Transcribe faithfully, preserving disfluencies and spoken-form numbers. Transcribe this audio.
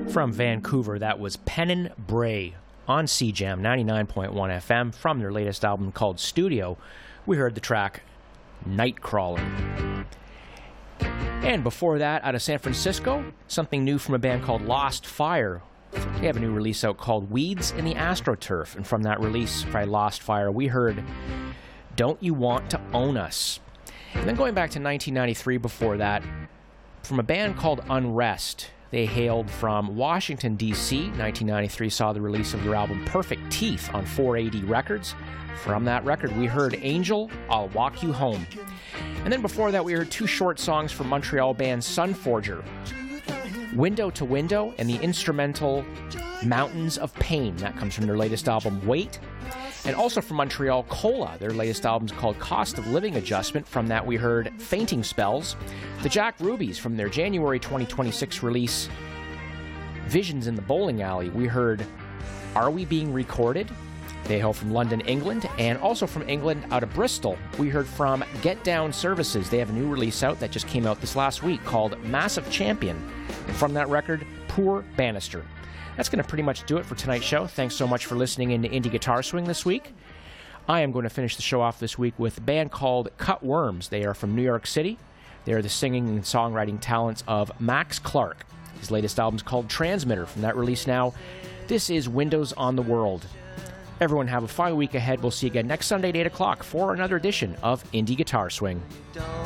From Vancouver, that was Penn Bray on C J A M ninety-nine point one F M from their latest album called Studio. We heard the track Nightcrawler. And before that, out of San Francisco, something new from a band called Lost Fire. They have a new release out called Weeds in the AstroTurf. And from that release by Lost Fire, we heard Don't You Want to Own Us. And then going back to nineteen ninety-three before that, from a band called Unrest. They hailed from Washington, D C nineteen ninety-three saw the release of their album Perfect Teeth on four A D Records. From that record, we heard Angel, I'll Walk You Home. And then before that, we heard two short songs from Montreal band Sunforger, Window to Window, and the instrumental Mountains of Pain. That comes from their latest album, Wait. And also from Montreal, Cola. Their latest album is called Cost of Living Adjustment. From that, we heard Fainting Spells. The Jack Rubies, from their January twenty twenty-six release, Visions in the Bowling Alley, we heard Are We Being Recorded? They hail from London, England. And also from England, out of Bristol, we heard from Get Down Services. They have a new release out that just came out this last week called Massive Champion. And from that record, Poor Bannister. That's going to pretty much do it for tonight's show. Thanks so much for listening in to Indie Guitar Swing this week. I am going to finish the show off this week with a band called Cut Worms. They are from New York City. They are the singing and songwriting talents of Max Clark. His latest album is called Transmitter. From that release now, this is Windows on the World. Everyone have a fine week ahead. We'll see you again next Sunday at eight o'clock for another edition of Indie Guitar Swing.